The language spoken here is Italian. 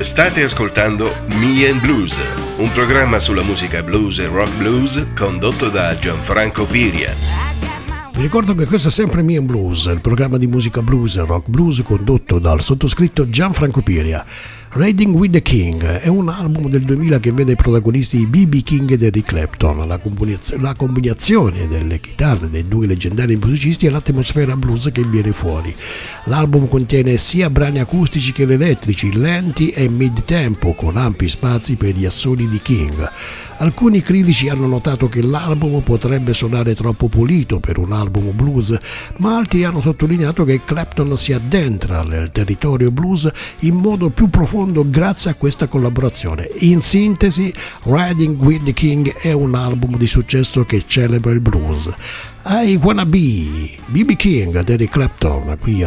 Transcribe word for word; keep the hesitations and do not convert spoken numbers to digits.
State ascoltando Me and Blues, un programma sulla musica blues e rock blues condotto da Gianfranco Piria. Vi ricordo che questo è sempre Me and Blues, il programma di musica blues e rock blues condotto dal sottoscritto Gianfranco Piria. Riding with the King è un album del duemila che vede protagonisti B B King ed Eric Clapton. La, combinaz- la combinazione delle chitarre dei due leggendari musicisti e l'atmosfera blues che viene fuori. L'album contiene sia brani acustici che elettrici, lenti e mid-tempo, con ampi spazi per gli assoli di King. Alcuni critici hanno notato che l'album potrebbe suonare troppo pulito per un album blues, ma altri hanno sottolineato che Clapton si addentra nel territorio blues in modo più profondo grazie a questa collaborazione. In sintesi, Riding with the King è un album di successo che celebra il blues. I Wanna Be, B B King ed Eric Clapton qui a